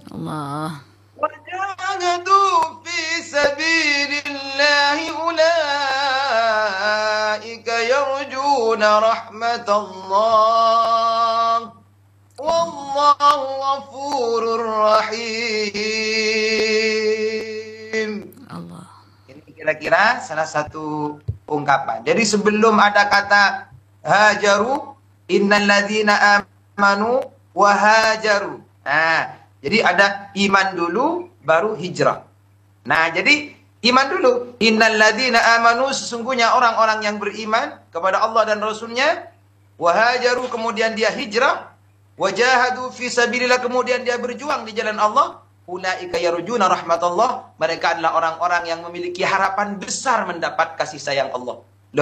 Allah. وجاهدوا في سبيل الله أولئك يرجون رحمة الله والله غفور رحيم. Allah. Ini kira-kira salah satu ungkapan. Jadi sebelum ada kata hajaru, innal ladzina amanu wa hajaru. Nah, jadi ada iman dulu, baru hijrah. Nah, jadi iman dulu. Innal ladzina amanu, sesungguhnya orang-orang yang beriman kepada Allah dan Rasulnya. Wahajaru, kemudian dia hijrah. Wajahadu fi sabilillah, kemudian dia berjuang di jalan Allah. Ulaika yarjuna rahmatullah. Mereka adalah orang-orang yang memiliki harapan besar mendapat kasih sayang Allah.